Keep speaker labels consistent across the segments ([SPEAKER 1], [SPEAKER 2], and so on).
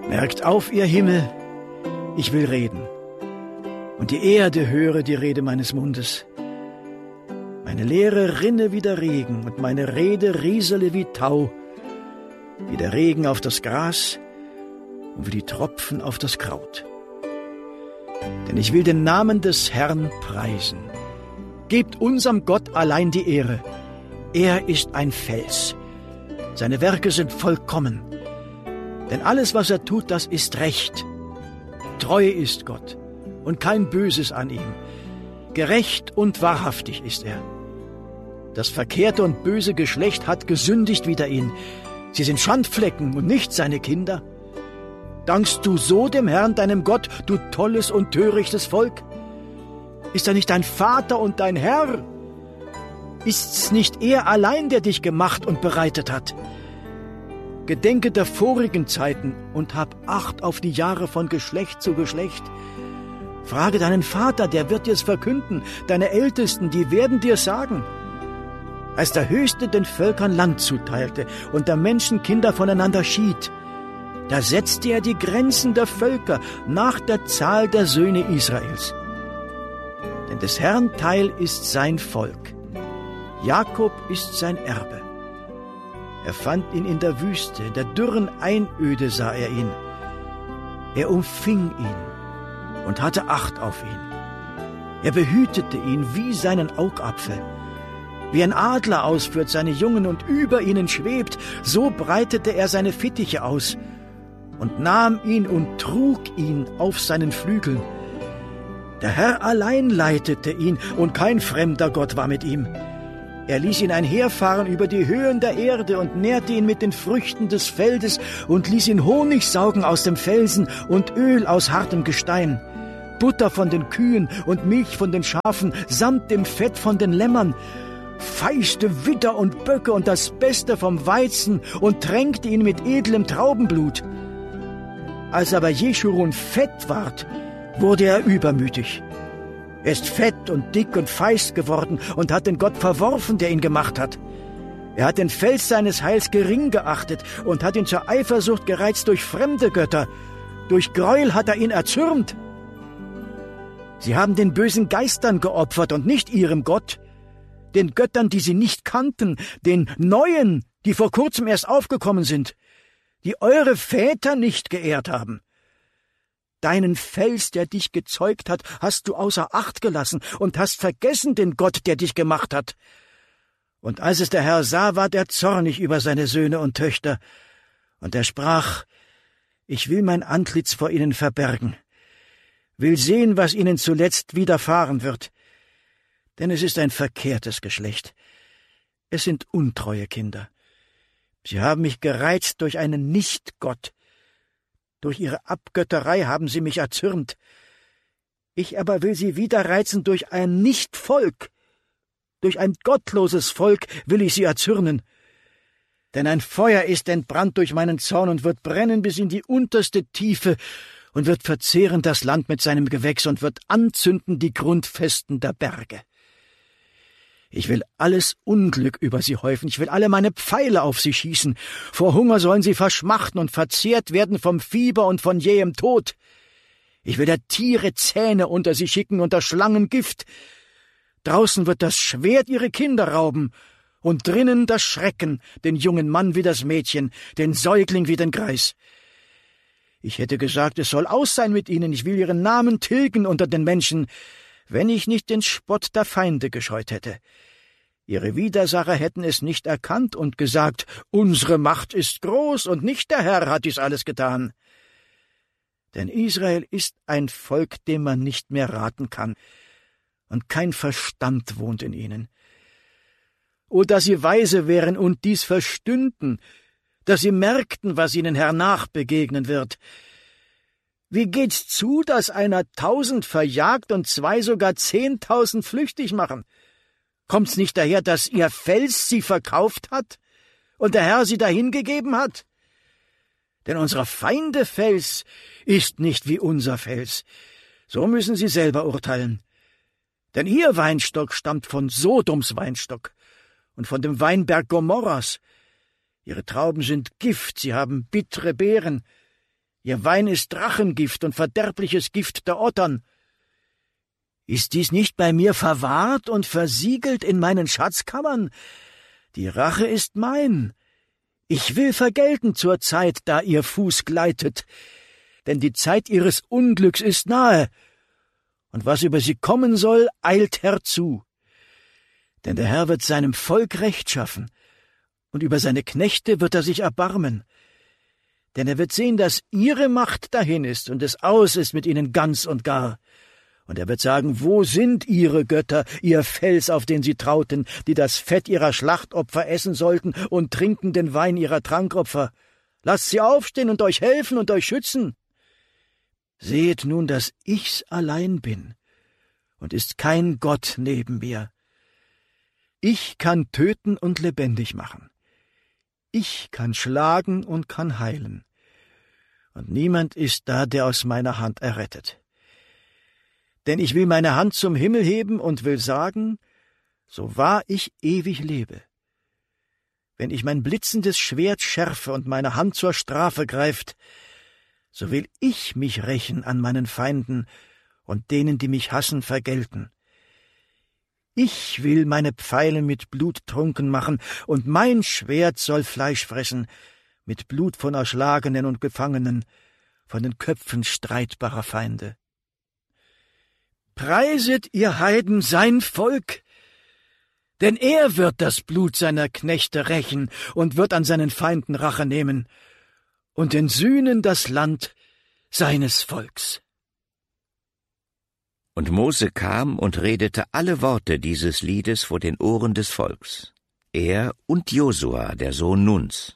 [SPEAKER 1] Merkt auf, ihr Himmel, ich will reden, und die Erde höre die Rede meines Mundes. Meine Lehre rinne wie der Regen, und meine Rede riesele wie Tau, wie der Regen auf das Gras und wie die Tropfen auf das Kraut. Denn ich will den Namen des Herrn preisen. Gebt unserem Gott allein die Ehre. Er ist ein Fels. Seine Werke sind vollkommen. Denn alles, was er tut, das ist Recht. Treu ist Gott und kein Böses an ihm. Gerecht und wahrhaftig ist er. Das verkehrte und böse Geschlecht hat gesündigt wider ihn. Sie sind Schandflecken und nicht seine Kinder. Dankst du so dem Herrn, deinem Gott, du tolles und törichtes Volk? Ist er nicht dein Vater und dein Herr? Ist's nicht er allein, der dich gemacht und bereitet hat? Gedenke der vorigen Zeiten und hab Acht auf die Jahre von Geschlecht zu Geschlecht. Frage deinen Vater, der wird dir's verkünden, deine Ältesten, die werden dir sagen. Als der Höchste den Völkern Land zuteilte und der Menschen Kinder voneinander schied, da setzte er die Grenzen der Völker nach der Zahl der Söhne Israels. Denn des Herrn Teil ist sein Volk, Jakob ist sein Erbe. Er fand ihn in der Wüste, in der dürren Einöde sah er ihn. Er umfing ihn und hatte Acht auf ihn. Er behütete ihn wie seinen Augapfel. Wie ein Adler ausführt seine Jungen und über ihnen schwebt, so breitete er seine Fittiche aus und nahm ihn und trug ihn auf seinen Flügeln. Der Herr allein leitete ihn und kein fremder Gott war mit ihm. Er ließ ihn einherfahren über die Höhen der Erde und nährte ihn mit den Früchten des Feldes und ließ ihn Honig saugen aus dem Felsen und Öl aus hartem Gestein, Butter von den Kühen und Milch von den Schafen, samt dem Fett von den Lämmern, feiste Widder und Böcke und das Beste vom Weizen und tränkte ihn mit edlem Traubenblut. Als aber Jeschurun fett ward, wurde er übermütig. Er ist fett und dick und feist geworden und hat den Gott verworfen, der ihn gemacht hat. Er hat den Fels seines Heils gering geachtet und hat ihn zur Eifersucht gereizt durch fremde Götter. Durch Gräuel hat er ihn erzürnt. Sie haben den bösen Geistern geopfert und nicht ihrem Gott, den Göttern, die sie nicht kannten, den Neuen, die vor kurzem erst aufgekommen sind, die eure Väter nicht geehrt haben. Deinen Fels, der dich gezeugt hat, hast du außer Acht gelassen und hast vergessen den Gott, der dich gemacht hat. Und als es der Herr sah, ward er zornig über seine Söhne und Töchter. Und er sprach, ich will mein Antlitz vor ihnen verbergen, will sehen, was ihnen zuletzt widerfahren wird. Denn es ist ein verkehrtes Geschlecht. Es sind untreue Kinder. Sie haben mich gereizt durch einen Nichtgott. Durch ihre Abgötterei haben sie mich erzürnt. Ich aber will sie wieder reizen durch ein Nichtvolk. Durch ein gottloses Volk will ich sie erzürnen. Denn ein Feuer ist entbrannt durch meinen Zorn und wird brennen bis in die unterste Tiefe und wird verzehren das Land mit seinem Gewächs und wird anzünden die Grundfesten der Berge. Ich will alles Unglück über sie häufen, ich will alle meine Pfeile auf sie schießen. Vor Hunger sollen sie verschmachten und verzehrt werden vom Fieber und von jähem Tod. Ich will der Tiere Zähne unter sie schicken und der Schlangen Gift. Draußen wird das Schwert ihre Kinder rauben und drinnen das Schrecken, den jungen Mann wie das Mädchen, den Säugling wie den Greis. Ich hätte gesagt, es soll aus sein mit ihnen, ich will ihren Namen tilgen unter den Menschen, wenn ich nicht den Spott der Feinde gescheut hätte. Ihre Widersacher hätten es nicht erkannt und gesagt, unsere Macht ist groß und nicht der Herr hat dies alles getan. Denn Israel ist ein Volk, dem man nicht mehr raten kann, und kein Verstand wohnt in ihnen. O, dass sie weise wären und dies verstünden, dass sie merkten, was ihnen hernach begegnen wird. Wie geht's zu, dass einer 1000 verjagt und 2 sogar 10.000 flüchtig machen? Kommt's nicht daher, dass ihr Fels sie verkauft hat und der Herr sie dahingegeben hat? Denn unserer Feinde Fels ist nicht wie unser Fels. So müssen sie selber urteilen. Denn ihr Weinstock stammt von Sodoms Weinstock und von dem Weinberg Gomorras. Ihre Trauben sind Gift, sie haben bittere Beeren. Ihr Wein ist Drachengift und verderbliches Gift der Ottern. Ist dies nicht bei mir verwahrt und versiegelt in meinen Schatzkammern? Die Rache ist mein. Ich will vergelten zur Zeit, da ihr Fuß gleitet, denn die Zeit ihres Unglücks ist nahe, und was über sie kommen soll, eilt herzu. Denn der Herr wird seinem Volk Recht schaffen, und über seine Knechte wird er sich erbarmen. Denn er wird sehen, dass ihre Macht dahin ist und es aus ist mit ihnen ganz und gar. Und er wird sagen, wo sind ihre Götter, ihr Fels, auf den sie trauten, die das Fett ihrer Schlachtopfer essen sollten und trinken den Wein ihrer Trankopfer? Lasst sie aufstehen und euch helfen und euch schützen. Seht nun, dass ich's allein bin, und ist kein Gott neben mir. Ich kann töten und lebendig machen. Ich kann schlagen und kann heilen. Und niemand ist da, der aus meiner Hand errettet. Denn ich will meine Hand zum Himmel heben und will sagen, so wahr ich ewig lebe. Wenn ich mein blitzendes Schwert schärfe und meine Hand zur Strafe greift, so will ich mich rächen an meinen Feinden und denen, die mich hassen, vergelten. Ich will meine Pfeile mit Blut trunken machen, und mein Schwert soll Fleisch fressen, mit Blut von Erschlagenen und Gefangenen, von den Köpfen streitbarer Feinde. Preiset, ihr Heiden, sein Volk, denn er wird das Blut seiner Knechte rächen und wird an seinen Feinden Rache nehmen und entsühnen das Land seines Volks.
[SPEAKER 2] Und Mose kam und redete alle Worte dieses Liedes vor den Ohren des Volks, er und Josua, der Sohn Nuns.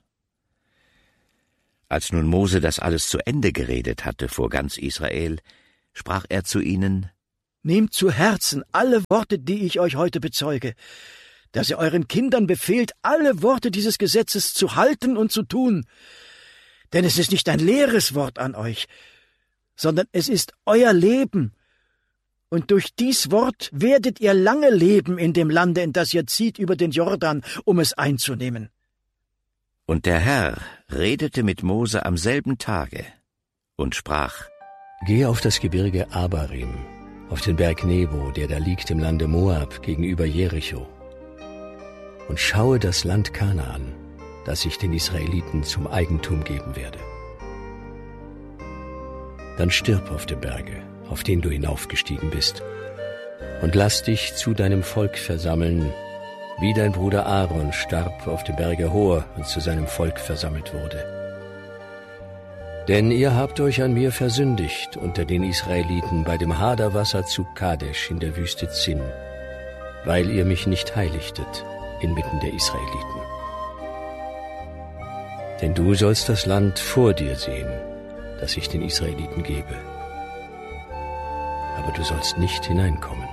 [SPEAKER 2] Als nun Mose das alles zu Ende geredet hatte vor ganz Israel, sprach er zu ihnen:
[SPEAKER 1] Nehmt zu Herzen alle Worte, die ich euch heute bezeuge, dass ihr euren Kindern befehlt, alle Worte dieses Gesetzes zu halten und zu tun. Denn es ist nicht ein leeres Wort an euch, sondern es ist euer Leben. Und durch dies Wort werdet ihr lange leben in dem Lande, in das ihr zieht über den Jordan, um es einzunehmen.
[SPEAKER 2] Und der Herr redete mit Mose am selben Tage und sprach:
[SPEAKER 3] Geh auf das Gebirge Abarim, auf den Berg Nebo, der da liegt im Lande Moab gegenüber Jericho, und schaue das Land Kanaan, das ich den Israeliten zum Eigentum geben werde. Dann stirb auf dem Berge, auf den du hinaufgestiegen bist, und lass dich zu deinem Volk versammeln, wie dein Bruder Aaron starb auf dem Berge Hor und zu seinem Volk versammelt wurde. Denn ihr habt euch an mir versündigt unter den Israeliten bei dem Haderwasser zu Kadesh in der Wüste Zin, weil ihr mich nicht heiligtet inmitten der Israeliten. Denn du sollst das Land vor dir sehen, das ich den Israeliten gebe. Aber du sollst nicht hineinkommen.